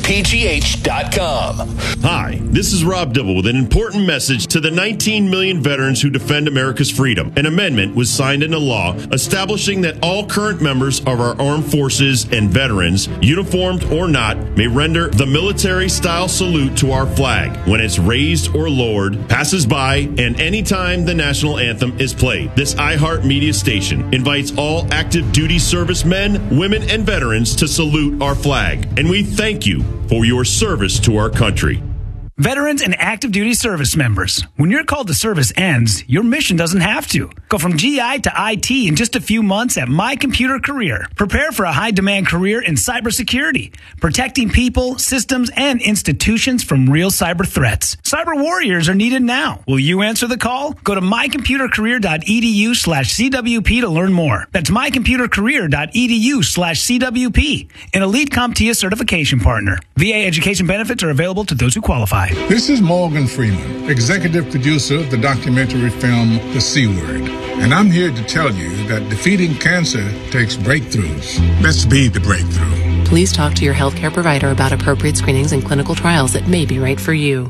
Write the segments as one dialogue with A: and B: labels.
A: WPGH.com.
B: Hi, this is Rob Dibble with an important message to the 19 million veterans who defend America's freedom. An amendment was signed into law establishing that all current members of our armed forces and veterans, uniformed or not, may render the military-style salute to our flag when it's raised or lowered, passes by, and anytime the national anthem is played. This iHeartMedia station invites all active duty servicemen, women, and veterans to salute our flag. And we thank you for your service to our country.
C: Veterans and active duty service members, when your call to service ends, your mission doesn't have to. Go from GI to IT in just a few months at My Computer Career. Prepare for a high-demand career in cybersecurity, protecting people, systems, and institutions from real cyber threats. Cyber warriors are needed now. Will you answer the call? Go to mycomputercareer.edu/CWP to learn more. That's mycomputercareer.edu/CWP, an elite CompTIA certification partner. VA education benefits are available to those who qualify.
D: This is Morgan Freeman, executive producer of the documentary film The C Word. And I'm here to tell you that defeating cancer takes breakthroughs. Let's be the breakthrough.
E: Please talk to your healthcare provider about appropriate screenings and clinical trials that may be right for you.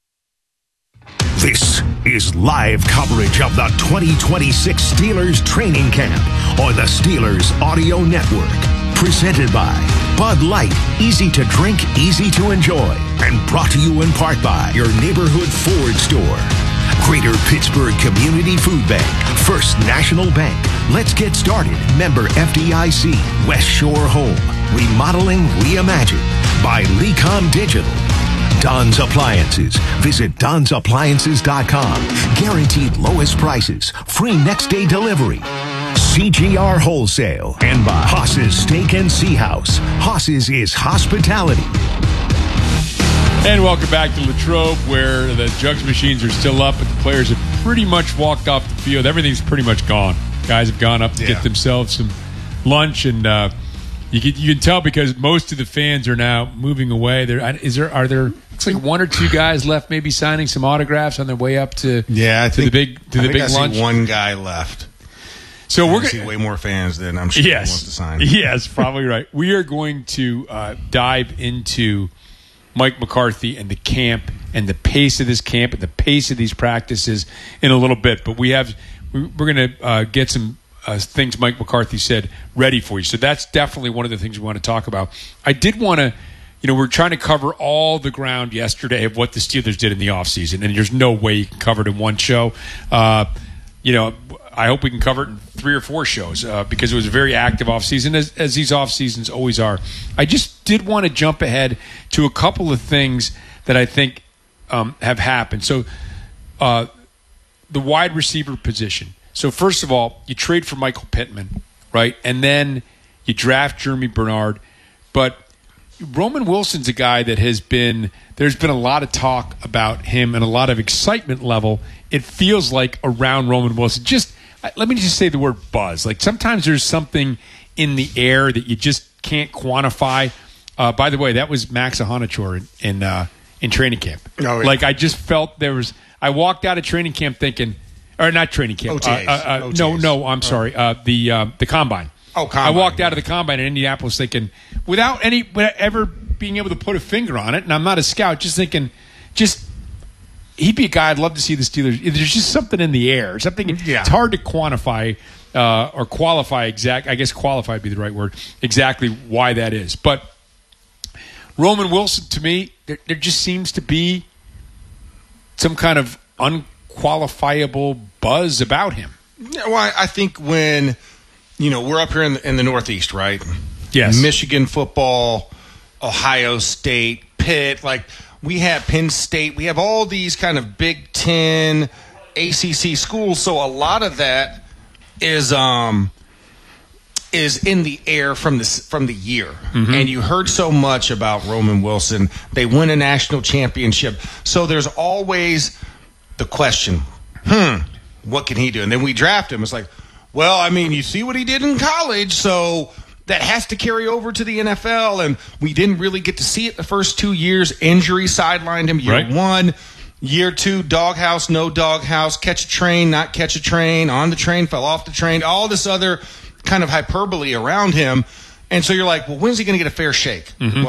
F: This is live coverage of the 2026 Steelers training camp on the Steelers Audio Network. Presented by Bud Light, easy to drink, easy to enjoy. And brought to you in part by your neighborhood Ford store. Greater Pittsburgh Community Food Bank, First National Bank. Let's get started. Member FDIC, West Shore Home. Remodeling reimagined by Lecom Digital. Don's Appliances. Visit Don'sAppliances.com. Guaranteed lowest prices. Free next day delivery. CGR Wholesale. And by Haas's Steak and Sea House. Haas's is hospitality.
G: And welcome back to Latrobe, where the jugs machines are still up, but the players have pretty much walked off the field. Everything's pretty much gone. Guys have gone up to get themselves some lunch, and you can tell because most of the fans are now moving away. Are there looks like one or two guys left, maybe signing some autographs on their way up to the big lunch.
H: See one guy left.
G: So we're going to
H: see way more fans than I'm sure he wants to sign.
G: Yes, probably right. We are going to dive into Mike McCarthy and the camp and the pace of this camp and the pace of these practices in a little bit. But we're going to get some things Mike McCarthy said ready for you. So that's definitely one of the things we want to talk about. I did want to, we're trying to cover all the ground yesterday of what the Steelers did in the offseason, and there's no way you can cover it in one show. I hope we can cover it in 3 or 4 shows because it was a very active offseason, as these offseasons always are. I just did want to jump ahead to a couple of things that I think have happened. So the wide receiver position. So first of all, you trade for Michael Pittman, right? And then you draft Jeremy Bernard. But Roman Wilson's a guy that there's been a lot of talk about him and a lot of excitement level, it feels like, around Roman Wilson. Let me just say the word buzz. Like sometimes there's something in the air that you just can't quantify. By the way, that was Max Ahanachour in training camp. Oh, yeah. Like I just felt I walked out of training camp thinking, or not training camp.
H: OTAs.
G: No, I'm sorry. The combine.
H: Oh, combine.
G: I walked out of the combine in Indianapolis thinking, without ever being able to put a finger on it, and I'm not a scout, just thinking, he'd be a guy I'd love to see the Steelers. There's just something in the air. It's hard to quantify or qualify I guess qualify would be the right word, exactly why that is. But Roman Wilson, to me, there just seems to be some kind of unqualifiable buzz about him.
H: Yeah, well, I think when, we're up here in the Northeast, right?
G: Yes.
H: Michigan football, Ohio State, Pitt, we have Penn State. We have all these kind of Big Ten, ACC schools. So a lot of that is in the air from the year. Mm-hmm. And you heard so much about Roman Wilson. They win a national championship. So there's always the question, what can he do? And then we draft him. It's like, you see what he did in college, so that has to carry over to the NFL, and we didn't really get to see it the first 2 years. Injury sidelined him year one. Year 2, doghouse, no doghouse, catch a train, not catch a train, on the train, fell off the train, all this other kind of hyperbole around him. And so you're like, well, when's he going to get a fair shake? Mm-hmm.